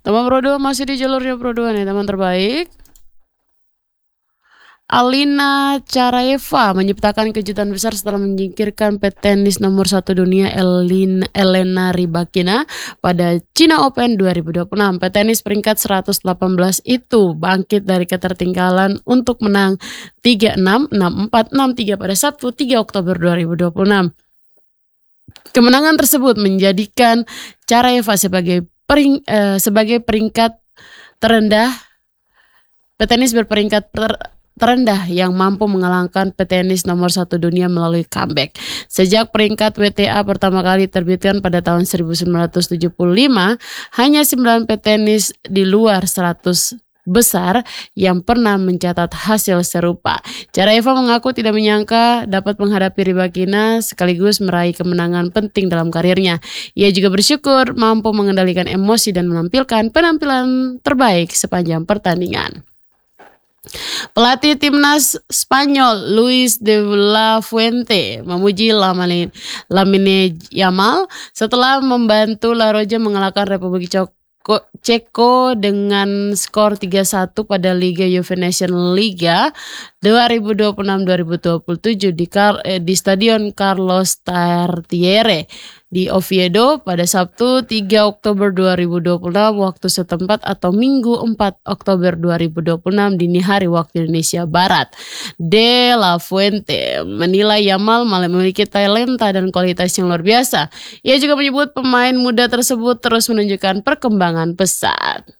Teman Pro 2 masih di jalurnya Pro 2 nih teman terbaik. Alina Caraeva menciptakan kejutan besar setelah menyingkirkan petenis nomor 1 dunia Elena Rybakina pada China Open 2026. Petenis peringkat 118 itu bangkit dari ketertinggalan untuk menang 3-6, 6-4, 6-3 pada Sabtu 3 Oktober 2026. Kemenangan tersebut menjadikan Caraeva sebagai peringkat terendah petenis berperingkat terendah yang mampu mengalahkan petenis nomor 1 dunia melalui comeback. Sejak peringkat WTA pertama kali terbitkan pada tahun 1975, hanya 9 petenis di luar 100 besar yang pernah mencatat hasil serupa. Caraeva mengaku tidak menyangka dapat menghadapi Rybakina sekaligus meraih kemenangan penting dalam karirnya. Ia juga bersyukur mampu mengendalikan emosi dan menampilkan penampilan terbaik sepanjang pertandingan. Pelatih timnas Spanyol Luis de la Fuente memuji Lamine Yamal setelah membantu La Roja mengalahkan Republik Ceko dengan skor 3-1 pada Liga UEFA Nations Liga 2026-2027 di Stadion Carlos Tartiere di Oviedo pada Sabtu 3 Oktober 2026 waktu setempat atau Minggu 4 Oktober 2026 dini hari waktu Indonesia Barat. De la Fuente menilai Yamal memiliki talenta dan kualitas yang luar biasa. Ia juga menyebut pemain muda tersebut terus menunjukkan perkembangan pesat.